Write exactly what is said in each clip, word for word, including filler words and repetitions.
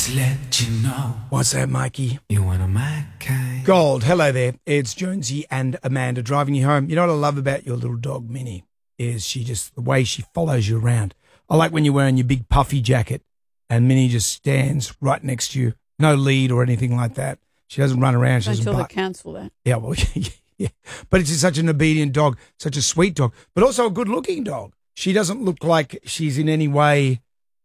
to let you know. What's that, Mikey? You one of my kind. Gold. Hello there. It's Jonesy and Amanda driving you home. You know what I love about your little dog, Minnie, is she just, the way she follows you around. I like when you're wearing your big puffy jacket and Minnie just stands right next to you. No lead or anything like that. She doesn't run around. She doesn't Until they bark. cancel that. Yeah, well, yeah. But it's just such an obedient dog, such a sweet dog, but also a good-looking dog. She doesn't look like she's in any way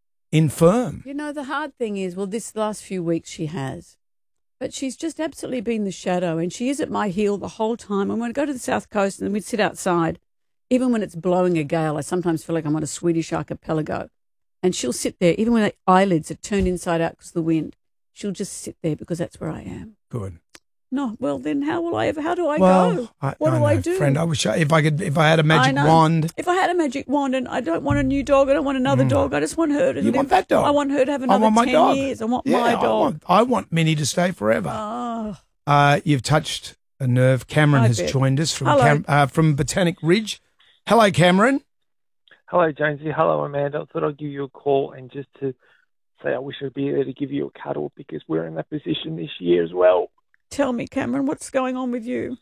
infirm. You know, the hard thing is, well, this last few weeks she has, but she's just absolutely been the shadow, and she is at my heel the whole time. And when I go to the South Coast and we'd sit outside, even when it's blowing a gale, I sometimes feel like I'm on a Swedish archipelago, and she'll sit there, even when the eyelids are turned inside out because of the wind. She'll just sit there because that's where I am. Good. No, well then, how will I ever? How do I well, go? I, what I do know, I do, friend? I wish I, if I could, if I had a I magic know. wand. If I had a magic wand, and I don't want a new dog, I don't want another Mm. dog. I just want her to. You live. want that dog? I want her to have I another want my ten dog. years. I want Yeah, my I dog. want, I want Minnie to stay forever. Oh, Uh, you've touched a nerve. Cameron I has bet. joined us from Hello. Cam, uh, from Botanic Ridge. Hello, Cameron. Hello, Jonesy. Hello, Amanda. I thought I'd give you a call and just to say I wish I'd be there to give you a cuddle because we're in that position this year as well. tell me, Cameron, what's going on with you?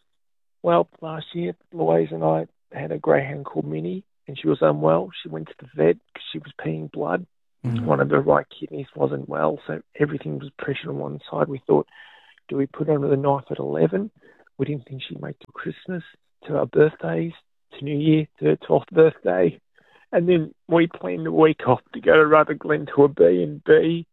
Well, last year, Louise and I had a greyhound called Minnie, and she was unwell. She went to the vet because she was peeing blood. Mm. One of her right kidneys wasn't well, so everything was pressured on one side. We thought, do we put her under the knife at eleven? We didn't think she'd make it to Christmas, to our birthdays, to New Year, to her twelfth birthday. And then we planned a week off to go to Rutherglen to a B and B.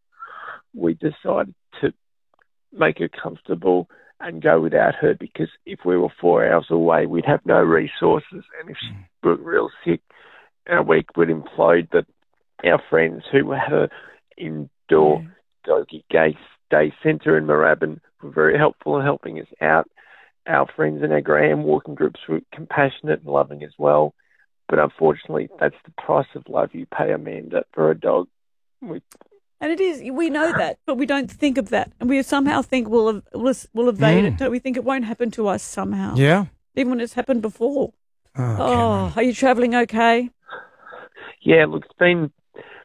We decided to make her comfortable and go without her because if we were four hours away, we'd have no resources. And if she were real sick, our week would implode. But our friends who had an indoor Yeah. doggy day, day centre in Moorabbin were very helpful in helping us out. Our friends in our Graham walking groups were compassionate and loving as well. But unfortunately, that's the price of love you pay, Amanda, for a dog. We And it is, we know that, but we don't think of that. And we somehow think we'll, we'll, we'll evade Mm. it. Don't we think it won't happen to us somehow? Yeah. Even when it's happened before. Oh, Oh, Cameron. are you travelling okay? Yeah, look, it's been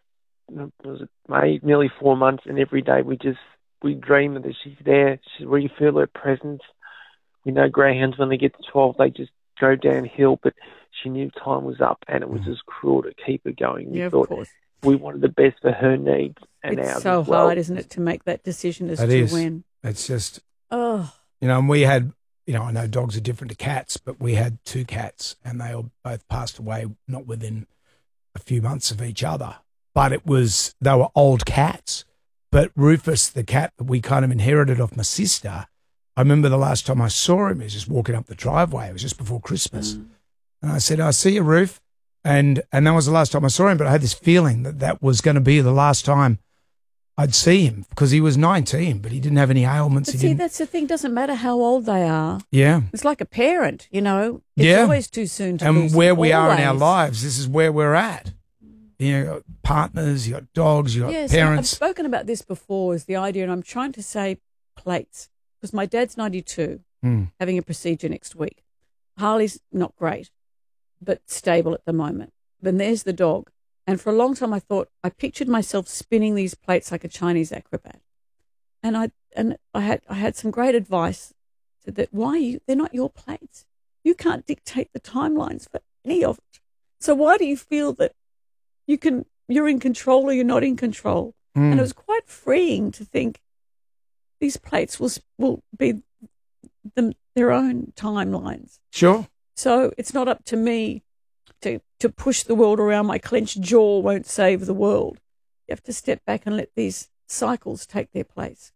was it May, nearly four months, and every day we just we dream that she's there. She, we feel her presence. We know greyhounds when they get to twelve, they just go downhill. But she knew time was up, and it was just cruel to keep her going. We Yeah, of thought course. we wanted the best for her needs and It's ours so as well. hard, isn't it, to make that decision as It to is. when. It's just, Oh, you know, and we had, you know, I know dogs are different to cats, but we had two cats and they all both passed away not within a few months of each other. But it was, they were old cats. But Rufus, the cat that we kind of inherited off my sister, I remember the last time I saw him, he was just walking up the driveway. It was just before Christmas. Mm. And I said, I see you, Roof. And, and that was the last time I saw him, but I had this feeling that that was going to be the last time I'd see him because he was nineteen, but he didn't have any ailments. but he see, didn't, that's the thing. Doesn't matter how old they are. yeah. It's like a parent, you know. It's Yeah. always too soon to And lose where them, we are in our always. lives, this is where we're at. You know, you got partners, you got dogs, you got Yes, and I've parents. spoken about this before, is the idea, and I'm trying to say plates, because my dad's ninety-two, Mm. having a procedure next week. Harley's not great, but stable at the moment. Then there's the dog. And for a long time I thought, I pictured myself spinning these plates like a Chinese acrobat. And I and I had I had some great advice, said that why are you, they're not your plates. You can't dictate the timelines for any of it. So why do you feel that you can you're in control or you're not in control? Mm. And it was quite freeing to think these plates will will be them, their own timelines. Sure. So it's not up to me to to push the world around. My clenched jaw won't save the world. You have to step back and let these cycles take their place.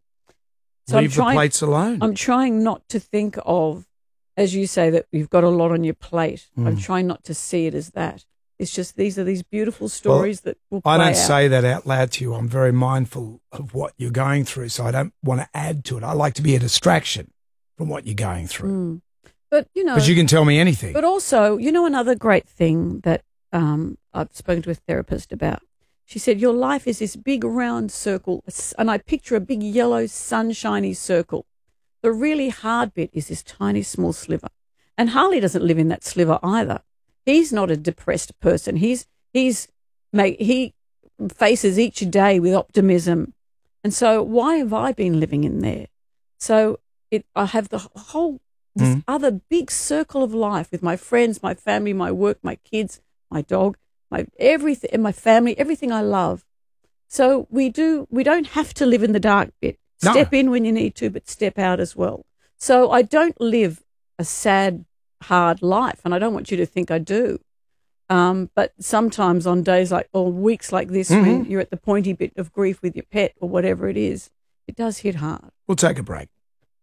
So Leave I'm trying, the plates alone. I'm trying not to think of, as you say, that you've got a lot on your plate. I'm Mm. trying not to see it as that. It's just these are these beautiful stories that will play I don't out. say that out loud to you. I'm very mindful of what you're going through, so I don't want to add to it. I like to be a distraction from what you're going through. Mm. But, you know. But you can tell me anything. But also, you know, another great thing that um, I've spoken to a therapist about. She said, your life is this big round circle, and I picture a big yellow sunshiny circle. The really hard bit is this tiny small sliver. And Harley doesn't live in that sliver either. He's not a depressed person. He's he's mate, he faces each day with optimism And so why have I been living in there? So it, I have the whole, this Mm. other big circle of life with my friends, my family, my work, my kids, my dog, my everything, and my family, everything I love. So we do, we don't have to live in the dark bit. No. Step in when you need to, but step out as well. So I don't live a sad, hard life, and I don't want you to think I do. Um, but sometimes on days like, or weeks like this, Mm-hmm. when you're at the pointy bit of grief with your pet or whatever it is, it does hit hard. We'll take a break.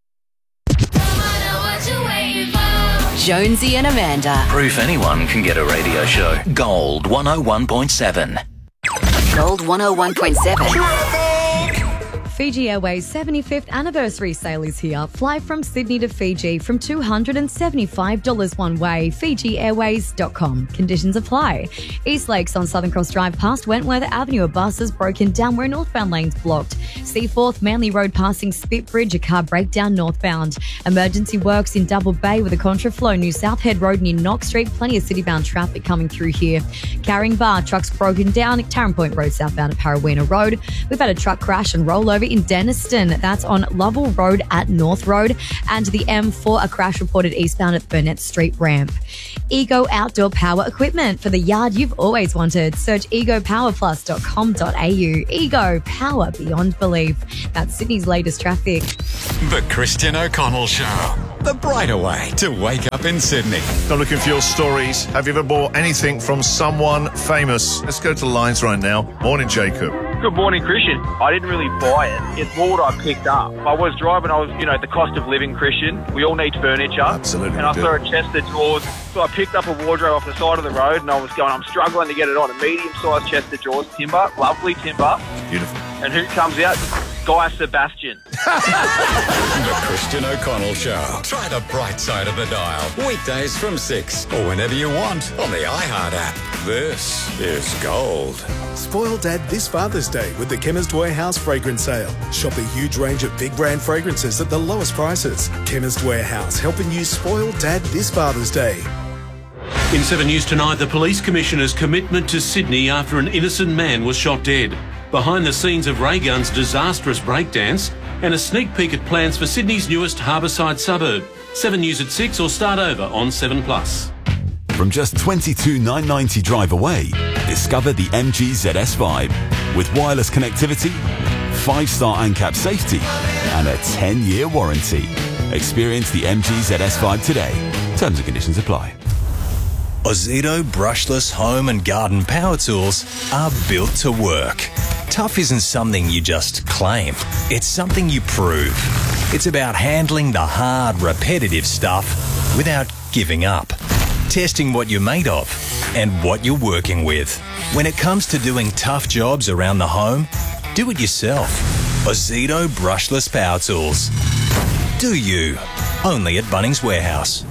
Jonesy and Amanda. Proof anyone can get a radio show. Gold one oh one point seven. Gold one oh one point seven. Fiji Airways' seventy-fifth anniversary sale is here. Fly from Sydney to Fiji from two hundred seventy-five dollars one way. Fiji Airways dot com. Conditions apply. East Lakes on Southern Cross Drive past Wentworth Avenue. A bus is broken down where northbound lane's blocked. Seaforth Manly Road passing Spit Bridge. A car breakdown northbound. Emergency works in Double Bay with a contraflow. New South Head Road near Knox Street. Plenty of citybound traffic coming through here. Carrying Bar. Trucks broken down. Tarrant Point Road southbound at Parawina Road. We've had a truck crash and rollover in Denniston. That's on Lovell Road at North Road. And the M four, a crash reported eastbound at Burnett Street ramp. Ego Outdoor Power Equipment for the yard you've always wanted. Search ego power plus dot com dot a u. Ego, power beyond belief. That's Sydney's latest traffic. The Christian O'Connell Show. The brighter way to wake up in Sydney. Not looking for your stories. Have you ever bought anything from someone famous? Let's go to the lines right now. Morning, Jacob. Good morning, Christian. I didn't really buy it. It's more what I picked up. I was driving, I was, you know, the cost of living, Christian. We all need furniture. Absolutely. And I we do. saw a chest of drawers. So I picked up a wardrobe off the side of the road and I was going, I'm struggling to get it on. A medium-sized chest of drawers, timber, lovely timber. Beautiful. And who comes out? Guy Sebastian. The Christian O'Connell Show. Try the bright side of the dial. Weekdays from six or whenever you want on the iHeart app. This is Gold. Spoil Dad this Father's Day with the Chemist Warehouse fragrance sale. Shop a huge range of big brand fragrances at the lowest prices. Chemist Warehouse, helping you spoil Dad this Father's Day. In seven News tonight, the Police Commissioner's commitment to Sydney after an innocent man was shot dead. Behind the scenes of Ray Gunn's disastrous breakdance and a sneak peek at plans for Sydney's newest harbourside suburb. seven News at six or start over on seven plus. From just twenty-two thousand nine hundred ninety drive away, discover the M G Z S Vibe with wireless connectivity, five-star ANCAP safety and a ten-year warranty. Experience the M G Z S Vibe today. Terms and conditions apply. Ozito brushless home and garden power tools are built to work. Tough isn't something you just claim. It's something you prove. It's about handling the hard, repetitive stuff without giving up. Testing what you're made of and what you're working with. When it comes to doing tough jobs around the home, do it yourself. Ozito brushless power tools. Do you? Only at Bunnings Warehouse.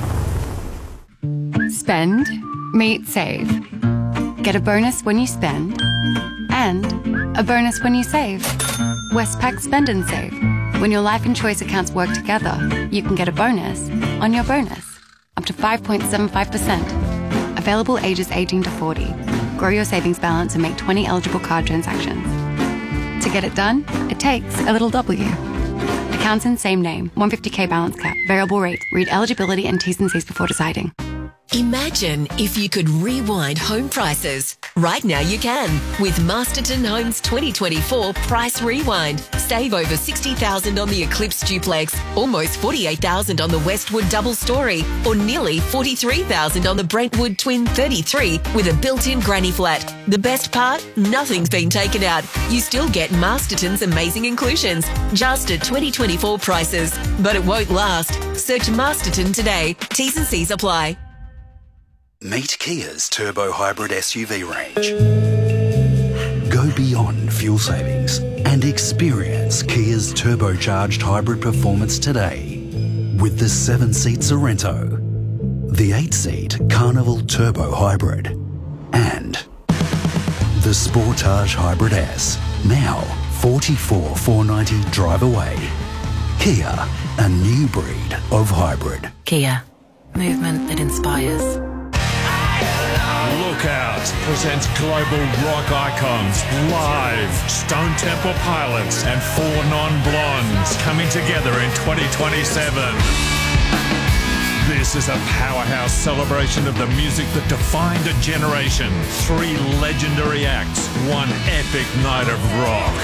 Spend, meet, save. Get a bonus when you spend and a bonus when you save. Westpac Spend and Save. When your life and choice accounts work together, you can get a bonus on your bonus. Up to five point seven five percent. Available ages eighteen to forty. Grow your savings balance and make twenty eligible card transactions. To get it done, it takes a little W. Accounts in same name. one hundred fifty thousand balance cap. Variable rate. Read eligibility and T's and C's before deciding. Imagine if you could rewind home prices. Right now you can with Masterton Homes twenty twenty-four Price Rewind. Save over sixty thousand dollars on the Eclipse Duplex, almost forty-eight thousand dollars on the Westwood Double Story, or nearly forty-three thousand dollars on the Brentwood Twin thirty-three with a built-in granny flat. The best part? Nothing's been taken out. You still get Masterton's amazing inclusions, just at twenty twenty-four prices. But it won't last. Search Masterton today. T's and C's apply. Meet Kia's turbo hybrid S U V range. Go beyond fuel savings and experience Kia's turbocharged hybrid performance today with the seven-seat Sorrento, the eight-seat Carnival Turbo Hybrid, and the Sportage Hybrid S, now forty-four thousand four hundred ninety drive away. Kia, a new breed of hybrid. Kia, movement that inspires. Lookout presents global rock icons live. Stone Temple Pilots and Four Non-Blondes coming together in twenty twenty-seven. This is a powerhouse celebration of the music that defined a generation. Three legendary acts, one epic night of rock.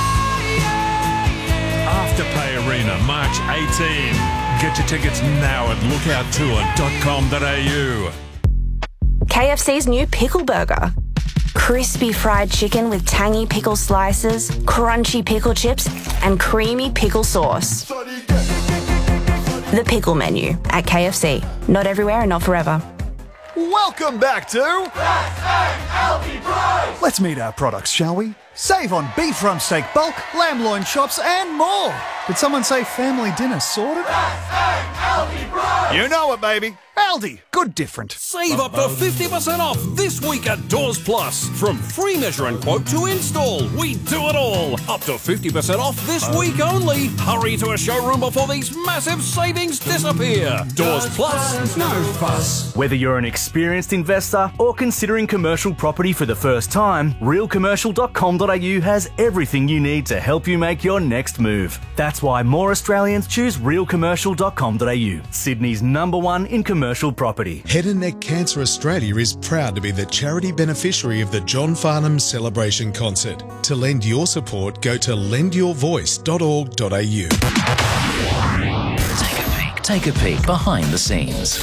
Afterpay Arena, March eighteenth. Get your tickets now at lookout tour dot com dot a u. K F C's new pickle burger. Crispy fried chicken with tangy pickle slices, crunchy pickle chips, and creamy pickle sauce. The pickle menu at K F C. Not everywhere and not forever. Welcome back to... Let's meet our products, shall we? Save on beef rump steak bulk, lamb loin chops, and more. Did someone say family dinner sorted? You know it, baby. Aldi. Good different. Save up to fifty percent off this week at Doors Plus. From free measure and quote to install, we do it all. Up to fifty percent off this week only. Hurry to a showroom before these massive savings disappear. Doors Plus, no fuss. Whether you're an experienced investor or considering commercial property for the first time, real commercial dot com dot a u has everything you need to help you make your next move. That's why more Australians choose real commercial dot com dot a u, Sydney's number one in commercial property. Head and Neck Cancer Australia is proud to be the charity beneficiary of the John Farnham Celebration Concert. To lend your support, go to lend your voice dot org dot a u. Take a peek. Take a peek behind the scenes.